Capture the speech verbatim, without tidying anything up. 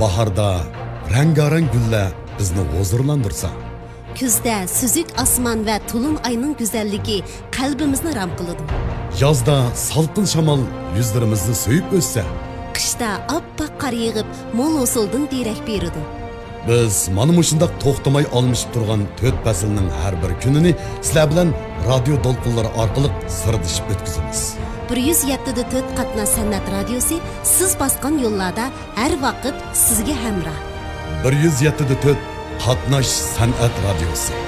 Baharda rengarenk güllər bizni huzurlandırsa. Kuzda süzük asman ve tulum ayının güzelliği kalbimizni ram kılıdı. Yazda salqin shamol yüzlerimizni söyüp ötse. Qishda oppoq qar yig'ib, mo'l usuldin derak berdi. Biz mana mushundaq to'xtamay olmishib turgan to'rt faslning har bir kunini sizlar bilan radio to'lqinlari orqali sirdishib o'tkazamiz. bir yuz yetti nuqta to'rt qatna san'at radiosi siz bosgan yo'llarda har vaqt sizga hamroh. bir yuz yetti nuqta to'rt qatnash san'at radiosi.